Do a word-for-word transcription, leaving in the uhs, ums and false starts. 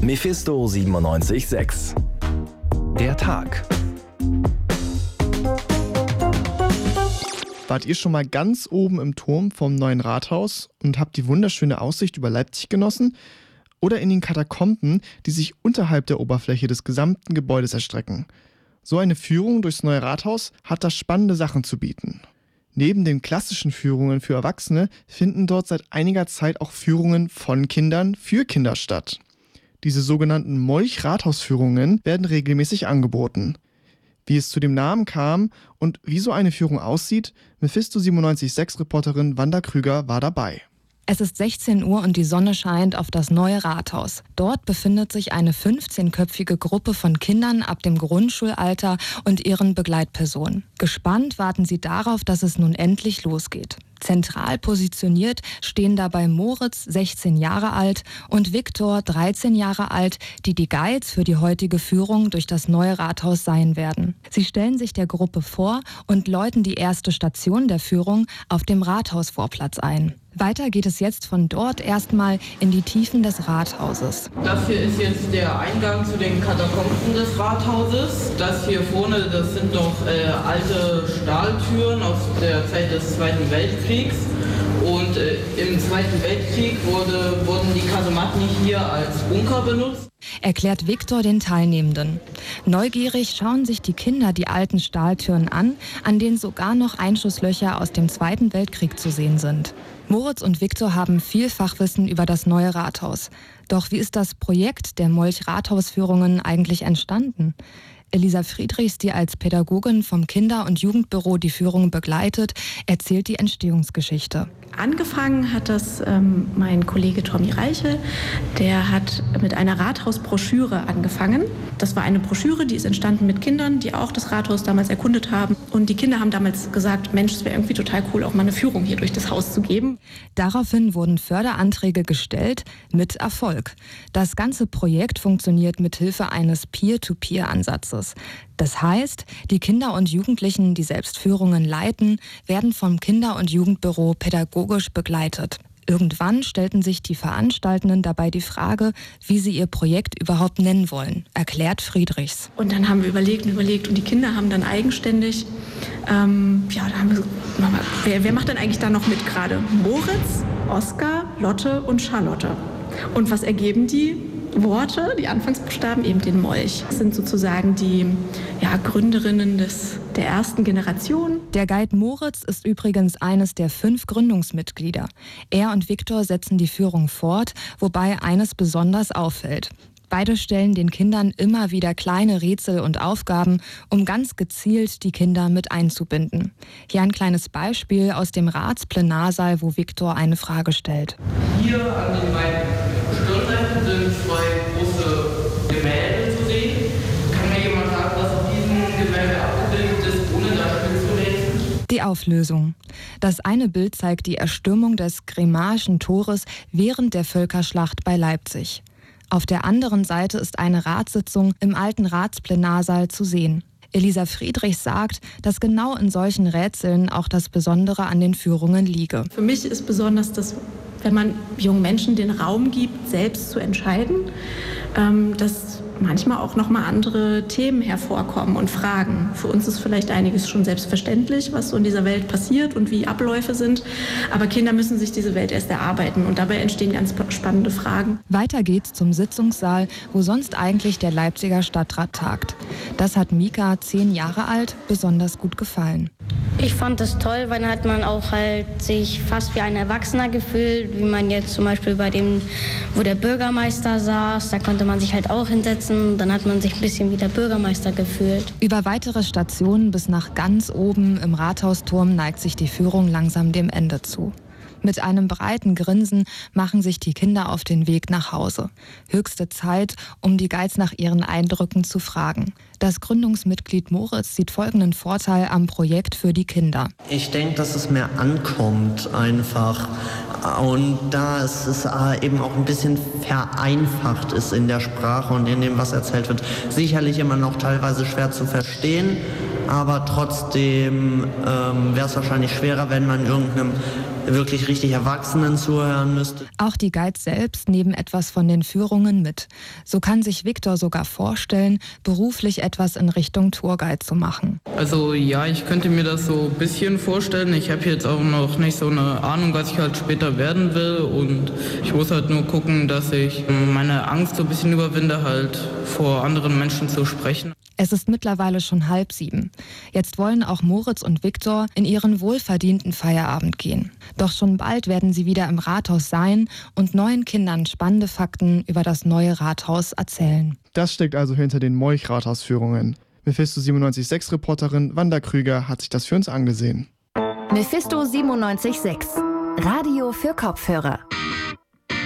Mephisto siebenundneunzig Komma sechs. Der Tag. Wart ihr schon mal ganz oben im Turm vom neuen Rathaus und habt die wunderschöne Aussicht über Leipzig genossen? Oder in den Katakomben, die sich unterhalb der Oberfläche des gesamten Gebäudes erstrecken? So eine Führung durchs neue Rathaus hat da spannende Sachen zu bieten. Neben den klassischen Führungen für Erwachsene finden dort seit einiger Zeit auch Führungen von Kindern für Kinder statt. Diese sogenannten Molch-Rathausführungen werden regelmäßig angeboten. Wie es zu dem Namen kam und wie so eine Führung aussieht, Mephisto siebenundneunzig Komma sechs Reporterin Wanda Krüger war dabei. Es ist sechzehn Uhr und die Sonne scheint auf das neue Rathaus. Dort befindet sich eine fünfzehnköpfige Gruppe von Kindern ab dem Grundschulalter und ihren Begleitpersonen. Gespannt warten sie darauf, dass es nun endlich losgeht. Zentral positioniert stehen dabei Moritz, sechzehn Jahre alt, und Viktor, dreizehn Jahre alt, die die Guides für die heutige Führung durch das neue Rathaus sein werden. Sie stellen sich der Gruppe vor und läuten die erste Station der Führung auf dem Rathausvorplatz ein. Weiter geht es jetzt von dort erstmal in die Tiefen des Rathauses. Das hier ist jetzt der Eingang zu den Katakomben des Rathauses. Das hier vorne, das sind noch äh, alte Stahltüren aus der Zeit des Zweiten Weltkriegs. Und äh, im Zweiten Weltkrieg wurde, wurden die Kasematten hier als Bunker benutzt. Erklärt Viktor den Teilnehmenden. Neugierig schauen sich die Kinder die alten Stahltüren an, an denen sogar noch Einschusslöcher aus dem Zweiten Weltkrieg zu sehen sind. Moritz und Viktor haben viel Fachwissen über das neue Rathaus. Doch wie ist das Projekt der Molch-Rathausführungen eigentlich entstanden? Elisa Friedrichs, die als Pädagogin vom Kinder- und Jugendbüro die Führung begleitet, erzählt die Entstehungsgeschichte. Angefangen hat das ähm, mein Kollege Tommy Reichel. Der hat mit einer Rathausbroschüre angefangen. Das war eine Broschüre, die ist entstanden mit Kindern, die auch das Rathaus damals erkundet haben. Und die Kinder haben damals gesagt, Mensch, es wäre irgendwie total cool, auch mal eine Führung hier durch das Haus zu geben. Daraufhin wurden Förderanträge gestellt, mit Erfolg. Das ganze Projekt funktioniert mit Hilfe eines Peer-to-Peer-Ansatzes. Das heißt, die Kinder und Jugendlichen, die selbst Führungen leiten, werden vom Kinder- und Jugendbüro pädagogisch begleitet. Irgendwann stellten sich die Veranstaltenden dabei die Frage, wie sie ihr Projekt überhaupt nennen wollen, erklärt Friedrichs. Und dann haben wir überlegt und überlegt und die Kinder haben dann eigenständig, ähm, ja, da haben wir nochmal, wer, wer macht denn eigentlich da noch mit gerade? Moritz, Oskar, Lotte und Charlotte. Und was ergeben die Worte, die Anfangsbuchstaben, eben den Molch? Das sind sozusagen die ja, Gründerinnen des, der ersten Generation. Der Guide Moritz ist übrigens eines der fünf Gründungsmitglieder. Er und Viktor setzen die Führung fort, wobei eines besonders auffällt. Beide stellen den Kindern immer wieder kleine Rätsel und Aufgaben, um ganz gezielt die Kinder mit einzubinden. Hier ein kleines Beispiel aus dem Ratsplenarsaal, wo Viktor eine Frage stellt. Hier an den beiden Stirnseiten sind zwei große Gemälde zu sehen. Kann mir jemand sagen, was auf diesem Gemälde abgebildet ist, ohne da spitz zu lesen? Die Auflösung. Das eine Bild zeigt die Erstürmung des Grimmaischen Tores während der Völkerschlacht bei Leipzig. Auf der anderen Seite ist eine Ratssitzung im alten Ratsplenarsaal zu sehen. Elisa Friedrichs sagt, dass genau in solchen Rätseln auch das Besondere an den Führungen liege. Für mich ist besonders, dass wenn man jungen Menschen den Raum gibt, selbst zu entscheiden, ähm, dass manchmal auch noch mal andere Themen hervorkommen und Fragen. Für uns ist vielleicht einiges schon selbstverständlich, was so in dieser Welt passiert und wie Abläufe sind. Aber Kinder müssen sich diese Welt erst erarbeiten und dabei entstehen ganz spannende Fragen. Weiter geht's zum Sitzungssaal, wo sonst eigentlich der Leipziger Stadtrat tagt. Das hat Mika, zehn Jahre alt, besonders gut gefallen. Ich fand das toll, weil dann hat man auch halt sich fast wie ein Erwachsener gefühlt, wie man jetzt zum Beispiel bei dem, wo der Bürgermeister saß, da konnte man sich halt auch hinsetzen, dann hat man sich ein bisschen wie der Bürgermeister gefühlt. Über weitere Stationen bis nach ganz oben im Rathausturm neigt sich die Führung langsam dem Ende zu. Mit einem breiten Grinsen machen sich die Kinder auf den Weg nach Hause. Höchste Zeit, um die Guides nach ihren Eindrücken zu fragen. Das Gründungsmitglied Moritz sieht folgenden Vorteil am Projekt für die Kinder. Ich denke, dass es mehr ankommt einfach. Und da es eben auch ein bisschen vereinfacht ist in der Sprache und in dem, was erzählt wird. Sicherlich immer noch teilweise schwer zu verstehen, aber trotzdem ähm, wäre es wahrscheinlich schwerer, wenn man in irgendeinem wirklich richtig Erwachsenen zuhören müsste. Auch die Guides selbst nehmen etwas von den Führungen mit. So kann sich Viktor sogar vorstellen, beruflich etwas in Richtung Tourguide zu machen. Also ja, ich könnte mir das so ein bisschen vorstellen. Ich habe jetzt auch noch nicht so eine Ahnung, was ich halt später werden will. Und ich muss halt nur gucken, dass ich meine Angst so ein bisschen überwinde, halt vor anderen Menschen zu sprechen. Es ist mittlerweile schon halb sieben. Jetzt wollen auch Moritz und Viktor in ihren wohlverdienten Feierabend gehen. Doch schon bald werden sie wieder im Rathaus sein und neuen Kindern spannende Fakten über das neue Rathaus erzählen. Das steckt also hinter den Molch-Rathausführungen. Mephisto siebenundneunzig Komma sechs Reporterin Wanda Krüger hat sich das für uns angesehen. Mephisto siebenundneunzig Komma sechs. Radio für Kopfhörer.